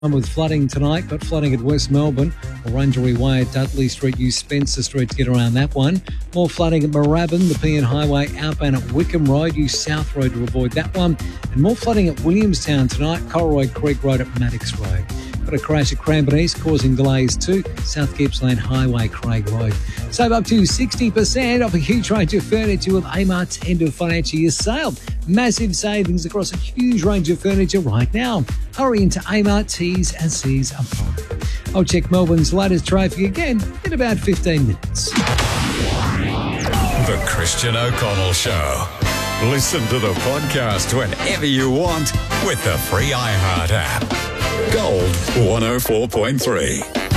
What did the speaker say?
With flooding tonight, got flooding at West Melbourne, Wurundjeri Way at Dudley Street, use Spencer Street to get around that one. More flooding at Moorabbin, the Pean Highway outbound at Wickham Road, use South Road to avoid that one. And more flooding at Williamstown tonight, Colroyd Creek Road at Maddox Road. Got a crash at Cranbourne East causing delays too, South Gippsland Highway, Craig Road. Save up to 60% off a huge range of furniture with Amart's end of financial year sale. Massive savings across a huge range of furniture right now. Hurry into Amart, T's and C's apply. I'll check Melbourne's latest traffic again in about 15 minutes. The Christian O'Connell Show. Listen to the podcast whenever you want with the free iHeart app. Gold 104.3.